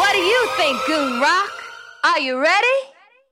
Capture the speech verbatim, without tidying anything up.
What do you think, Goon Rock? Are you ready?